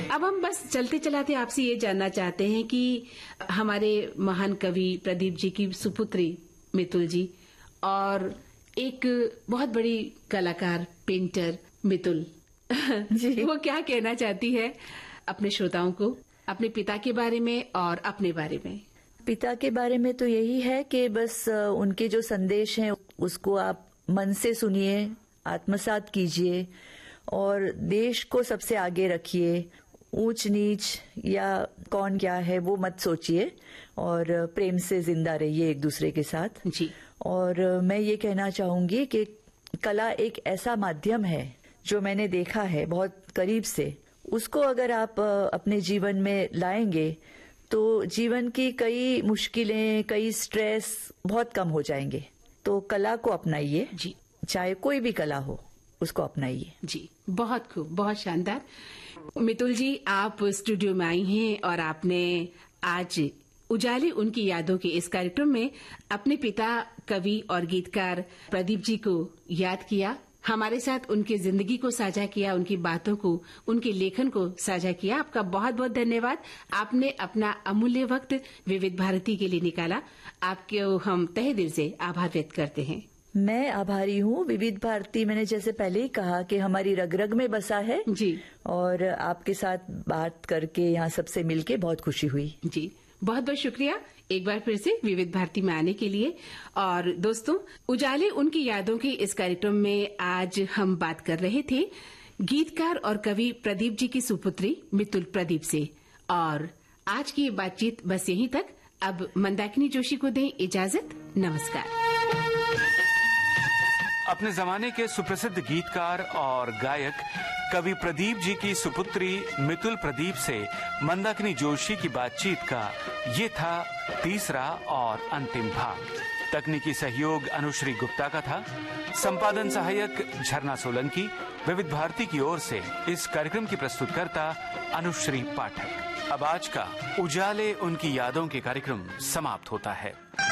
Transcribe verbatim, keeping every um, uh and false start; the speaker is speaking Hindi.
अब हम बस चलते चलाते आपसे ये जानना चाहते हैं कि हमारे महान कवि प्रदीप जी की सुपुत्री मितुल जी और एक बहुत बड़ी कलाकार पेंटर मितुल जी वो क्या कहना चाहती है अपने श्रोताओं को अपने पिता के बारे में और अपने बारे में? पिता के बारे में तो यही है कि बस उनके जो संदेश हैं उसको आप मन से सुनिए, आत्मसात कीजिए और देश को सबसे आगे रखिए। ऊंच नीच या कौन क्या है वो मत सोचिए और प्रेम से जिंदा रहिए एक दूसरे के साथ जी। और मैं ये कहना चाहूंगी कि कला एक ऐसा माध्यम है जो मैंने देखा है बहुत करीब से, उसको अगर आप अपने जीवन में लाएंगे तो जीवन की कई मुश्किलें, कई स्ट्रेस बहुत कम हो जाएंगे। तो कला को अपनाइए जी, चाहे कोई भी कला हो उसको अपनाइए जी। बहुत खूब, बहुत शानदार। मितुल जी, आप स्टूडियो में आई हैं और आपने आज उजाले उनकी यादों के इस कार्यक्रम में अपने पिता कवि और गीतकार प्रदीप जी को याद किया, हमारे साथ उनकी जिंदगी को साझा किया, उनकी बातों को, उनके लेखन को साझा किया। आपका बहुत बहुत धन्यवाद। आपने अपना अमूल्य वक्त विविध भारती के लिए निकाला। आपके हम तहे दिल से आभार व्यक्त करते हैं। मैं आभारी हूँ। विविध भारती, मैंने जैसे पहले ही कहा कि हमारी रग रग में बसा है जी, और आपके साथ बात करके यहाँ सबसे मिलके बहुत खुशी हुई जी। बहुत बहुत शुक्रिया एक बार फिर से विविध भारती में आने के लिए। और दोस्तों, उजाले उनकी यादों के इस कार्यक्रम में आज हम बात कर रहे थे गीतकार और कवि प्रदीप जी की सुपुत्री मितुल प्रदीप से। और आज की ये बातचीत बस यहीं तक। अब मंदाकिनी जोशी को दें इजाजत। नमस्कार। अपने जमाने के सुप्रसिद्ध गीतकार और गायक कवि प्रदीप जी की सुपुत्री मितुल प्रदीप से मंदाकिनी जोशी की बातचीत का ये था तीसरा और अंतिम भाग। तकनीकी सहयोग अनुश्री गुप्ता का था। संपादन सहायक झरना सोलंकी। विविध भारती की ओर से इस कार्यक्रम की प्रस्तुतकर्ता अनुश्री पाठक। अब आज का उजाले उनकी यादों के कार्यक्रम समाप्त होता है।